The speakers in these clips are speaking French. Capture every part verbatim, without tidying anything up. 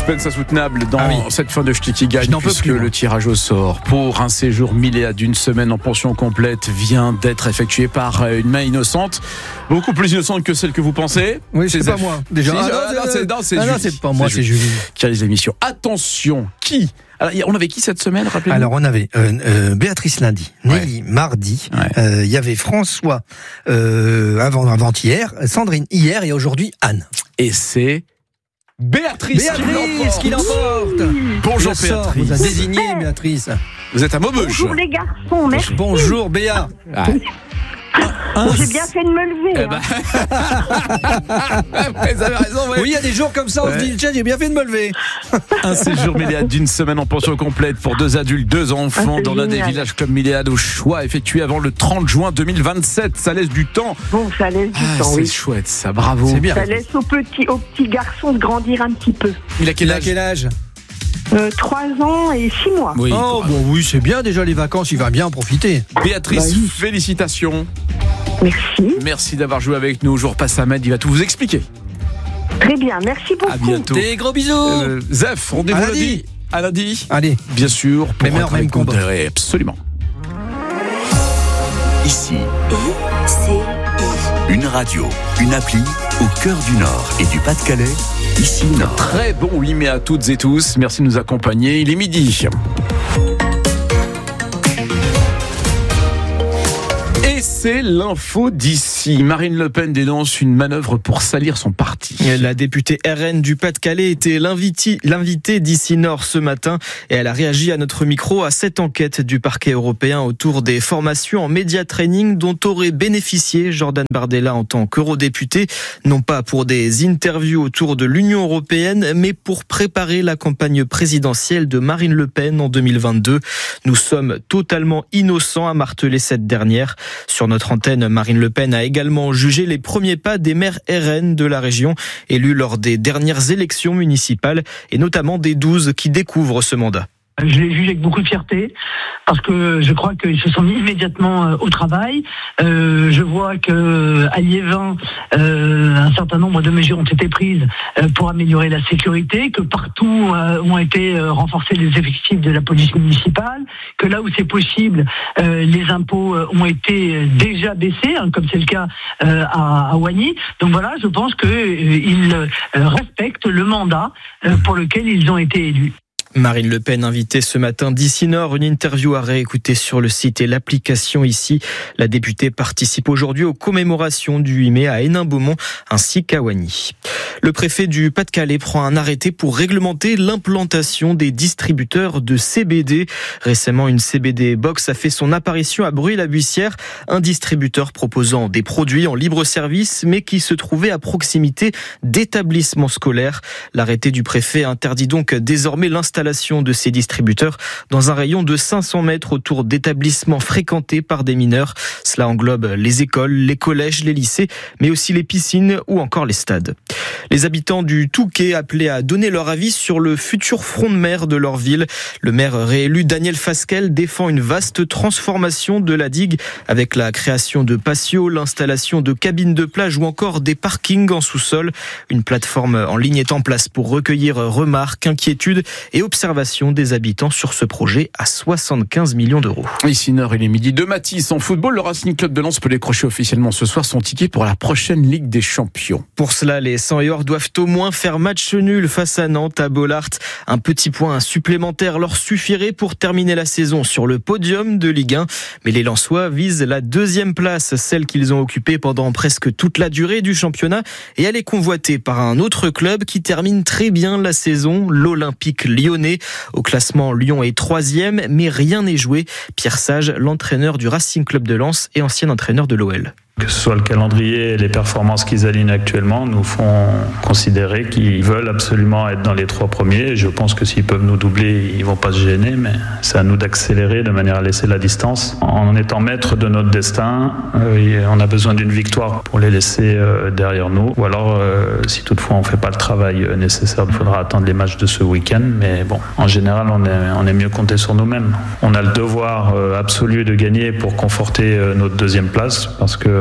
suspense insoutenable dans ah oui. cette fin de Ch'ti qui gagne, puisque plus, le tirage au sort pour un séjour Milléa d'une semaine en pension complète vient d'être effectué par une main innocente, beaucoup plus innocente que celle que vous pensez. Oui, c'est, c'est pas F... moi. Déjà, si, ah, non, non, non, c'est, non, c'est, ah, Julie. non, c'est pas moi, c'est, c'est Julie qui réalise l'émission. Attention, qui Alors, on avait qui cette semaine, rappelez-vous? Alors, on avait euh, euh, Béatrice lundi, Nelly ouais. mardi, il ouais. euh, y avait François euh, avant, avant-hier, Sandrine hier et aujourd'hui Anne. Et c'est Béatrice, Béatrice qui l'emporte. Oui. Bonjour Béatrice. Vous a désigné Béatrice. Vous êtes à Maubeuge. Bonjour les garçons, merci. Bonjour Béa. Ah. Un, bon, j'ai bien fait de me lever. Eh ben... hein. Vous avez raison. Ouais. Oui, il y a des jours comme ça, on ouais. se dit tiens, j'ai bien fait de me lever. Un séjour Milléade d'une semaine en pension complète pour deux adultes, deux enfants ah, dans l'un des villages club Milléade au choix, effectué avant le trente juin deux mille vingt-sept. Ça laisse du temps. Bon, ça laisse du ah, temps. C'est oui. chouette, ça. Bravo. C'est bien. Ça laisse aux petits, aux petits garçons de grandir un petit peu. Il a quel il âge, a quel âge Euh, trois ans et six mois. Oui, oh, bon, oui, c'est bien déjà les vacances, il va bien en profiter. Béatrice, bah, oui. félicitations. Merci. Merci d'avoir joué avec nous. Je vous repasse à Ahmed, il va tout vous expliquer. Très bien, merci beaucoup. À bientôt. Des gros bisous. Euh, Zef, rendez-vous lundi. À lundi. Allez. Bien sûr. Pour même heure, même combat. Absolument. Ici. I, C, I. Une radio, une appli au cœur du Nord et du Pas-de-Calais. Ici Nord. Très bon huit mai à toutes et tous. Merci de nous accompagner. Il est midi. Et c'est l'info d'ici. Marine Le Pen dénonce une manœuvre pour salir son parti. La députée R N du Pas-de-Calais était l'invitée, l'invitée d'ici Nord ce matin et elle a réagi à notre micro à cette enquête du parquet européen autour des formations en média training dont aurait bénéficié Jordan Bardella en tant qu'eurodéputé, non pas pour des interviews autour de l'Union européenne, mais pour préparer la campagne présidentielle de Marine Le Pen en deux mille vingt-deux. Nous sommes totalement innocents, a martelé cette dernière. Sur notre antenne, Marine Le Pen a également jugé les premiers pas des maires R N de la région, élus lors des dernières élections municipales, et notamment des douze qui découvrent ce mandat. Je l'ai jugé avec beaucoup de fierté parce que je crois qu'ils se sont mis immédiatement au travail. Euh, je vois que à Liévin, euh, un certain nombre de mesures ont été prises pour améliorer la sécurité, que partout euh, ont été renforcés les effectifs de la police municipale, que là où c'est possible, euh, les impôts ont été déjà baissés, hein, comme c'est le cas euh, à, à Wagny. Donc voilà, je pense qu'ils euh, respectent le mandat euh, pour lequel ils ont été élus. Marine Le Pen invitée ce matin d'ici Nord, une interview à réécouter sur le site et l'application ici. La députée participe aujourd'hui aux commémorations du huit mai à Hénin-Beaumont ainsi qu'à Wagny. Le préfet du Pas-de-Calais prend un arrêté pour réglementer l'implantation des distributeurs de C B D. Récemment, une C B D Box a fait son apparition à Bruy-la-Buissière, un distributeur proposant des produits en libre service mais qui se trouvait à proximité d'établissements scolaires. L'arrêté du préfet interdit donc désormais l'installation de ces distributeurs dans un rayon de cinq cents mètres autour d'établissements fréquentés par des mineurs. Cela englobe les écoles, les collèges, les lycées, mais aussi les piscines ou encore les stades. Les habitants du Touquet appelés à donner leur avis sur le futur front de mer de leur ville. Le maire réélu Daniel Fasquelle défend une vaste transformation de la digue avec la création de patios, l'installation de cabines de plage ou encore des parkings en sous-sol. Une plateforme en ligne est en place pour recueillir remarques, inquiétudes et observations des habitants sur ce projet à soixante-quinze millions d'euros. Ici Nord, il est midi. De Matisse en football, le Racing Club de Lens peut décrocher officiellement ce soir son ticket pour la prochaine Ligue des Champions. Pour cela, les cent et or doivent au moins faire match nul face à Nantes à Bollaert. Un petit point supplémentaire leur suffirait pour terminer la saison sur le podium de Ligue un. Mais les Lensois visent la deuxième place, celle qu'ils ont occupée pendant presque toute la durée du championnat, et elle est convoitée par un autre club qui termine très bien la saison, l'Olympique Lyonnais. Au classement, Lyon est troisième, mais rien n'est joué. Pierre Sage, l'entraîneur du Racing Club de Lens et ancien entraîneur de l'O L. Que ce soit le calendrier et les performances qu'ils alignent actuellement nous font considérer qu'ils veulent absolument être dans les trois premiers. Je pense que s'ils peuvent nous doubler, ils vont pas se gêner, mais c'est à nous d'accélérer de manière à laisser la distance. En étant maître de notre destin, euh, on a besoin d'une victoire pour les laisser euh, derrière nous. Ou alors, euh, si toutefois on fait pas le travail nécessaire, il faudra attendre les matchs de ce week-end. Mais bon, en général, on est, on est mieux compté sur nous-mêmes. On a le devoir euh, absolu de gagner pour conforter euh, notre deuxième place, parce que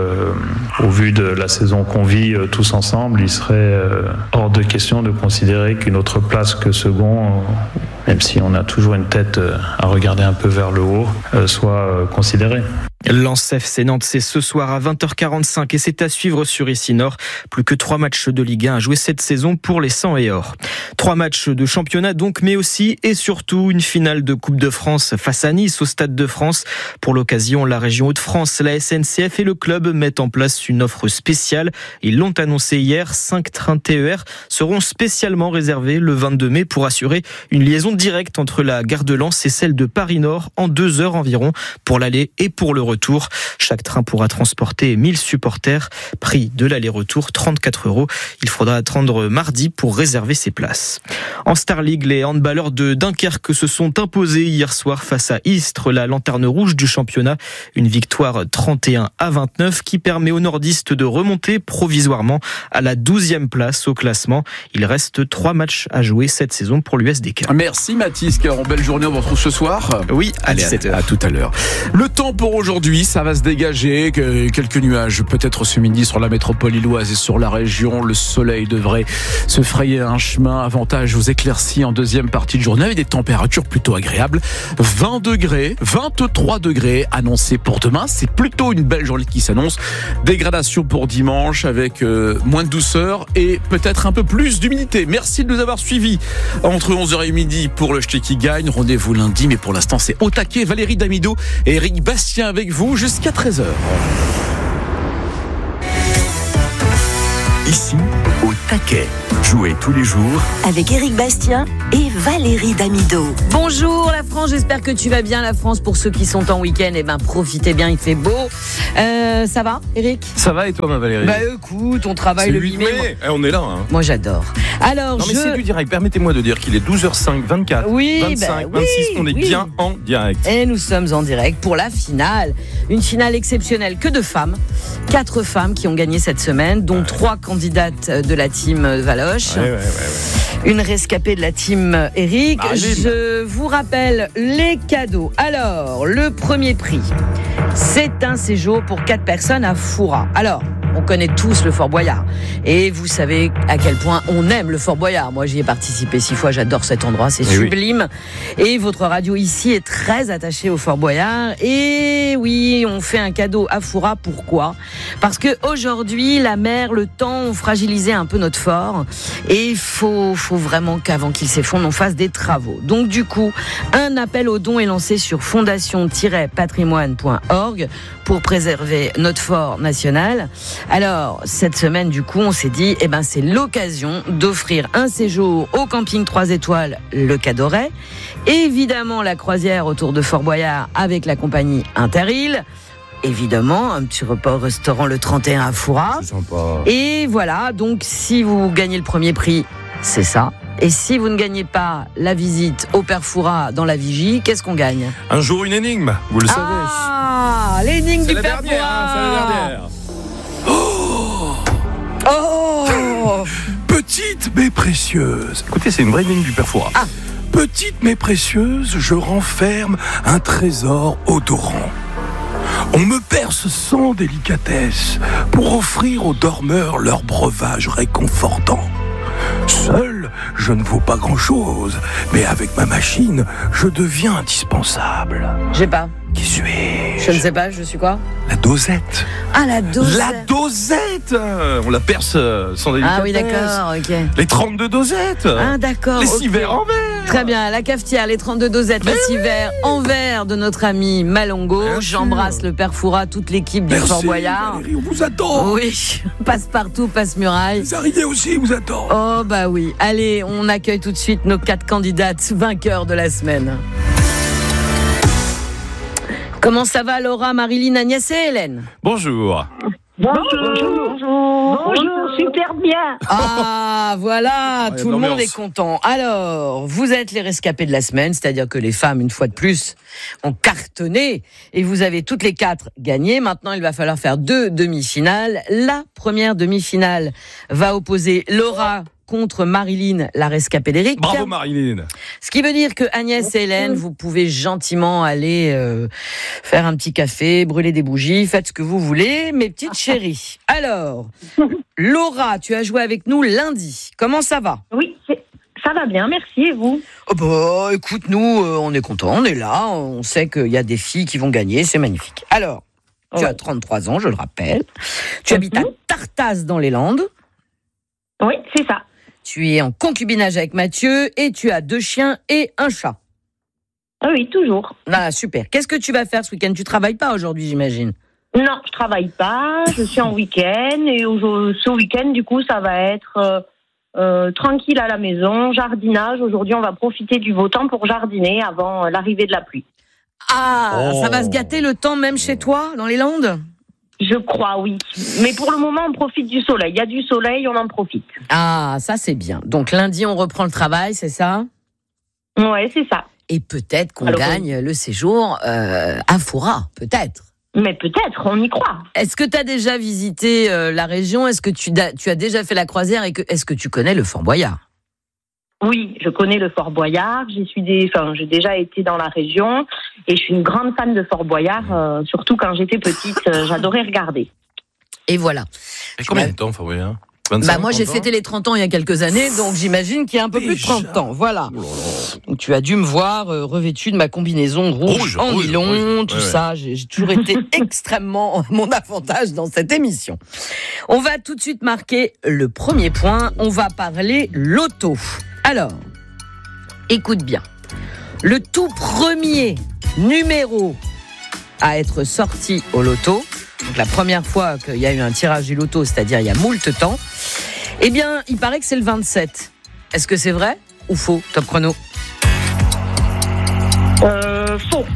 euh, au vu de la saison qu'on vit euh, tous ensemble, il serait euh, hors de question de considérer qu'une autre place que second, euh, même si on a toujours une tête euh, à regarder un peu vers le haut, euh, soit euh, considérée. Lens F C Nantes, c'est ce soir à vingt heures quarante-cinq et c'est à suivre sur Ici Nord. Plus que trois matchs de Ligue un à jouer cette saison pour les cent et or. Trois matchs de championnat donc, mais aussi et surtout une finale de Coupe de France face à Nice au Stade de France. Pour l'occasion, la région Hauts-de-France, la S N C F et le club mettent en place une offre spéciale. Ils l'ont annoncé hier, cinq trains T E R seront spécialement réservés le vingt-deux mai pour assurer une liaison directe entre la gare de Lens et celle de Paris-Nord en deux heures environ pour l'aller et pour le retour. Retour. Chaque train pourra transporter mille supporters. Prix de l'aller-retour, trente-quatre euros. Il faudra attendre mardi pour réserver ses places. En Star League, les handballeurs de Dunkerque se sont imposés hier soir face à Istres, la lanterne rouge du championnat. Une victoire trente et un à vingt-neuf qui permet aux nordistes de remonter provisoirement à la douzième place au classement. Il reste trois matchs à jouer cette saison pour l'U S D K. Merci Mathis, car en belle journée, on vous retrouve ce soir. Oui, à Allez, dix-sept heures. À tout à l'heure. Le temps pour aujourd'hui. Ça va se dégager, quelques nuages peut-être ce midi sur la métropole lilloise et sur la région. Le soleil devrait se frayer un chemin. Avantage aux éclaircies en deuxième partie de journée avec des températures plutôt agréables. vingt degrés, vingt-trois degrés annoncés pour demain. C'est plutôt une belle journée qui s'annonce. Dégradation pour dimanche avec euh, moins de douceur et peut-être un peu plus d'humidité. Merci de nous avoir suivis entre onze heures et midi pour le Jeté qui gagne. Rendez-vous lundi, mais pour l'instant c'est au taquet. Valérie Damido et Eric Bastien avec vous jusqu'à treize heures. Ici, au taquet. Jouez tous les jours avec Eric Bastien et Valérie Damido. Bonjour la France, j'espère que tu vas bien. La France, pour ceux qui sont en week-end, eh ben, profitez bien, il fait beau. Euh, ça va, Eric ? Ça va et toi, ma Valérie ? Bah écoute, on travaille c'est le huit mai. mai. Eh, on est là. Hein. Moi j'adore. Alors, non mais je... c'est du direct, permettez-moi de dire qu'il est douze heures cinq, vingt-quatre, oui, vingt-cinq, bah, vingt-six, oui, on est oui. bien en direct. Et nous sommes en direct pour la finale. Une finale exceptionnelle, que de femmes. Quatre femmes qui ont gagné cette semaine, dont ouais. trois candidates de la team Valoche. Ouais, ouais, ouais, ouais. Une rescapée de la team Eric. Allez, Je vous rappelle les cadeaux. Alors, le premier prix, c'est un séjour pour quatre personnes à Foura. Alors, on connaît tous le Fort Boyard. Et vous savez à quel point on aime le Fort Boyard. Moi, j'y ai participé six fois. J'adore cet endroit. C'est et sublime. Oui. Et votre radio ici est très attachée au Fort Boyard. Et oui, on fait un cadeau à Foura. Pourquoi ? Parce que aujourd'hui, la mer, le temps ont fragilisé un peu notre fort. Et il faut, faut vraiment qu'avant qu'il s'effondre, on fasse des travaux. Donc, du coup, un appel aux dons est lancé sur fondation tiret patrimoine point org pour préserver notre fort national. Alors, cette semaine, du coup, on s'est dit, eh ben, c'est l'occasion d'offrir un séjour au camping trois étoiles, le Cadoret. Évidemment, la croisière autour de Fort Boyard avec la compagnie Interil. Évidemment, un petit repas au restaurant le trente et un à Foura. C'est sympa. Et voilà, donc, si vous gagnez le premier prix, c'est ça. Et si vous ne gagnez pas la visite au Père Foura dans la Vigie, qu'est-ce qu'on gagne ? Un jour, une énigme, vous le savez. Ah, l'énigme du Père Foura. Hein, c'est la dernière. Oh, oh Petite mais précieuse. Écoutez, c'est une vraie énigme du Père Foura. Ah. Petite mais précieuse, je renferme un trésor odorant. On me perce sans délicatesse pour offrir aux dormeurs leur breuvage réconfortant. Seul, je ne vaux pas grand-chose, mais avec ma machine, je deviens indispensable. J'ai pas. Qui suis-je ? Je ne sais pas, je suis quoi ? La dosette. Ah, la dosette. La dosette. On la perce sans délicatesse. Ah oui, d'accord, ok. Les trente-deux dosettes. Ah, d'accord. Les okay. six verres en verre. Très bien, la cafetière, les trente-deux dosettes, les six verres en verre de notre ami Malongo. Bien J'embrasse sûr. Le Père Foura, toute l'équipe du Merci, Fort Boyard. Valérie, on vous attend. Oui, passe partout, passe muraille. Les arrivés aussi, vous attend. Oh, bah oui. Allez, on accueille tout de suite nos quatre candidates vainqueurs de la semaine. Comment ça va, Laura, Marilyn, Agnès et Hélène ? Bonjour. Bonjour, bonjour, bonjour, bonjour, super bien. Ah, voilà, tout le monde est content. Alors, vous êtes les rescapés de la semaine, c'est-à-dire que les femmes, une fois de plus, ont cartonné et vous avez toutes les quatre gagné. Maintenant, il va falloir faire deux demi-finales. La première demi-finale va opposer Laura contre Marilyn, la rescapée d'Éric. Bravo Marilyn. Ce qui veut dire que Agnès et Hélène, vous pouvez gentiment aller euh, faire un petit café, brûler des bougies, faites ce que vous voulez, mes petites chéries. Alors, Laura, tu as joué avec nous lundi. Comment ça va ? Oui, c'est... ça va bien, merci. Et vous ? Oh bah, écoute, nous, euh, on est contents, on est là, on sait qu'il y a des filles qui vont gagner, c'est magnifique. Alors, tu ouais. as trente-trois ans, je le rappelle. Tu habites à Tartas dans les Landes. Oui, c'est ça. Tu es en concubinage avec Mathieu et tu as deux chiens et un chat. Ah oui, toujours. Ah, super. Qu'est-ce que tu vas faire ce week-end ? Tu travailles pas aujourd'hui, j'imagine ? Non, je travaille pas, je suis en week-end et au- ce week-end, du coup, ça va être euh, euh, tranquille à la maison, jardinage. Aujourd'hui, on va profiter du beau temps pour jardiner avant euh, l'arrivée de la pluie. Ah, Oh. ça va se gâter le temps même chez toi, dans les Landes ? Je crois, oui. Mais pour le moment, on profite du soleil. Il y a du soleil, on en profite. Ah, ça c'est bien. Donc lundi, on reprend le travail, c'est ça ? Ouais, c'est ça. Et peut-être qu'on Alors, gagne le séjour euh, à Foura, peut-être. Mais peut-être, on y croit. Est-ce que tu as déjà visité euh, la région ? Est-ce que tu, da- tu as déjà fait la croisière et que, est-ce que tu connais le Fort Boyard ? Oui, je connais le Fort Boyard. J'y suis des, enfin, j'ai déjà été dans la région et je suis une grande fan de Fort Boyard. Euh, surtout quand j'étais petite, euh, j'adorais regarder. Et voilà. Et combien de temps, Fort Boyard ? vingt-cinq, Bah moi j'ai trente ans fêté les trente ans il y a quelques années, donc j'imagine qu'il y a un peu plus de trente ans. Voilà. Donc tu as dû me voir euh, revêtu de ma combinaison rouge, Rouge, en rouge, nylon, rouge. tout Ouais, ça. J'ai, j'ai toujours été extrêmement à mon avantage dans cette émission. On va tout de suite marquer le premier point. On va parler loto. Alors, écoute bien. Le tout premier numéro à être sorti au loto, donc la première fois qu'il y a eu un tirage du loto, c'est-à-dire il y a moult temps, eh bien, il paraît que c'est le vingt-sept. Est-ce que c'est vrai ou faux, Top Chrono ? Euh, faux.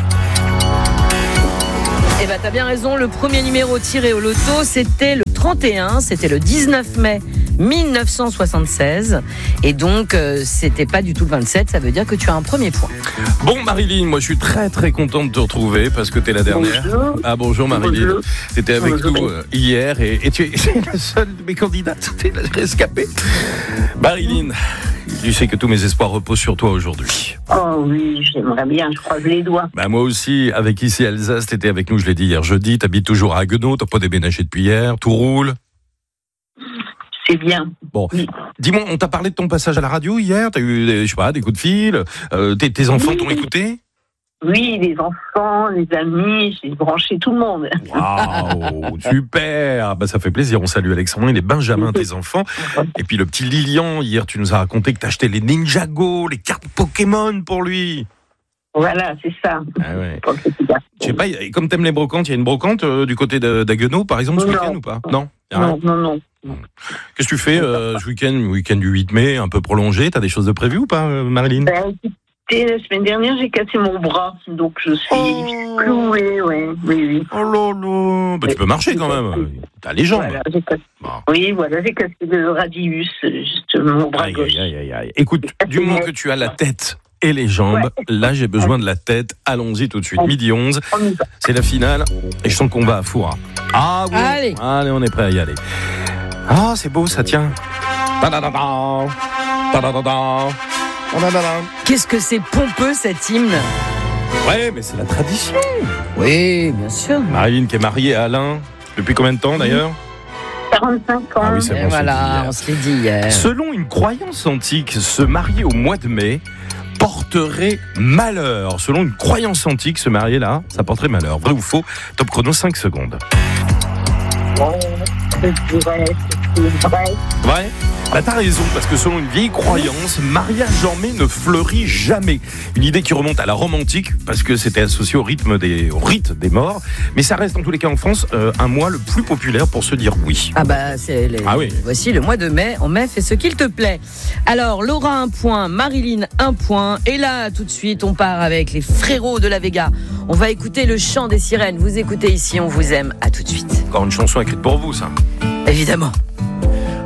Eh ben, t'as bien raison, le premier numéro tiré au loto, c'était le trente et un, c'était le dix-neuf mai mille neuf cent soixante-seize, et donc euh, c'était pas du tout le vingt-sept, ça veut dire que tu as un premier point. Bon Marilyn, moi je suis très très content de te retrouver parce que t'es la dernière. Bonjour. Ah bonjour Marilyn, Bonjour. t'étais avec Bonjour. nous euh, hier et, et tu es la seule de mes candidates, t'es la rescapée. Marilyn, tu sais que tous mes espoirs reposent sur toi aujourd'hui. Oh oui, j'aimerais bien, je croise les doigts. Bah moi aussi, avec ici Alsace, t'étais avec nous, je l'ai dit hier jeudi, t'habites toujours à Haguenau, t'as pas déménagé depuis hier, tout roule. C'est bien. Bon, dis-moi, on t'a parlé de ton passage à la radio hier, t'as eu, des, je sais pas, des coups de fil, euh, tes, tes enfants t'ont écouté ? Oui, les enfants, les amis, j'ai branché tout le monde. Waouh, super. Bah ça fait plaisir. On salue Alexandre, les Benjamin, tes enfants. Et puis le petit Lilian, hier tu nous as raconté que t'as acheté les Ninjago, les cartes Pokémon pour lui. Voilà, c'est ça. Ah ouais. Je sais pas, comme t'aimes les brocantes, il y a une brocante euh, du côté de- d'Haguenau par exemple ce Non. week-end ou pas ? Non, y a rien. Non, non, non. Qu'est-ce que tu fais euh, ce week-end, week-end du huit mai, un peu prolongé ? T'as des choses de prévues ou pas, euh, Marilyn ? Ben, écoutez, la semaine dernière, j'ai cassé mon bras, donc je suis Oh. clouée, ouais. Oui, oui. Oh là là. Bah tu peux marcher quand même. T'as les jambes. Voilà, j'ai cassé. Bon. Oui, voilà, j'ai cassé le radius, juste mon bras Aïe, gauche. aïe, aïe, aïe. Écoute, du moment que tu as la tête et les jambes, là j'ai besoin de la tête. Allons-y tout de suite. Midi onze, On y va. c'est la finale et je sens qu'on va à Foura. Ah oui. Allez. Allez, on est prêt à y aller. Ah, c'est beau, ça tient. Ta-da-da-da. Ta-da-da-da. Ta-da-da-da. Qu'est-ce que c'est pompeux cet hymne ? Ouais, mais c'est la tradition. Oui, bien sûr. Marilyn qui est mariée à Alain. Depuis combien de temps d'ailleurs ? quarante-cinq ans. Ah oui, c'est Et bon, voilà, on c'est se l'est dit hier. dit. Selon une croyance antique, se marier au mois de mai porterait malheur. Selon une croyance antique, se marier là, ça porterait malheur. Vrai ou faux ? Top chrono, cinq secondes. Oh, c'est vrai, c'est vrai. Ouais. Bah t'as raison, parce que selon une vieille croyance, mariage en mai ne fleurit jamais. Une idée qui remonte à la Rome antique, parce que c'était associé au rythme des, au rite des morts. Mais ça reste en tous les cas en France euh, un mois le plus populaire pour se dire oui. Ah bah c'est les... Ah oui. Voici le mois de mai. En mai, fais ce qu'il te plaît. Alors Laura un point, Marilyn un point. Et là tout de suite on part avec les frérots de la Vega. On va écouter le chant des sirènes. Vous écoutez ici, on vous aime. À tout de suite. Encore une chanson écrite pour vous, ça. Évidemment.